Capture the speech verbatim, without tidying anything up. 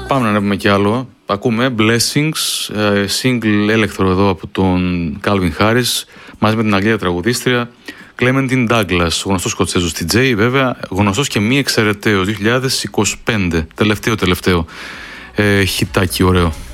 Πάμε να ανέβουμε κι άλλο. Ακούμε Blessings, single έλεκτρο εδώ από τον Calvin Harris, μαζί με την Αγγλία τραγουδίστρια Clementine Douglas, γνωστός Σκοτσέζος ντι τζέι βέβαια, γνωστός και μη εξαιρεταίος, δύο χιλιάδες είκοσι πέντε, τελευταίο τελευταίο ε, χιτάκι ωραίο.